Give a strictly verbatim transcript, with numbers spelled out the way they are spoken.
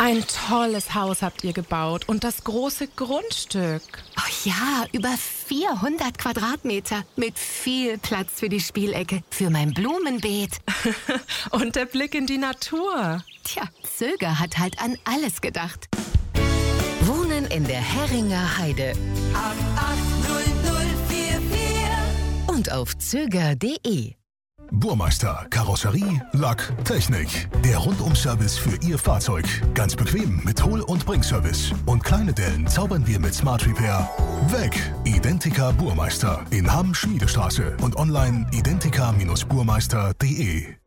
Ein tolles Haus habt ihr gebaut und das große Grundstück. Oh ja, über vierhundert Quadratmeter mit viel Platz für die Spielecke, für mein Blumenbeet. Und der Blick in die Natur. Tja, Zöger hat halt an alles gedacht. Wohnen in der Herringer Heide. acht acht null null vier vier Und auf zöger punkt de. Burmeister, Karosserie, Lack, Technik. Der Rundum-Service für Ihr Fahrzeug. Ganz bequem mit Hol- und Bringservice. Und kleine Dellen zaubern wir mit Smart Repair weg. Identica Burmeister in Hamm Schmiedestraße und online identica Bindestrich burmeister punkt de.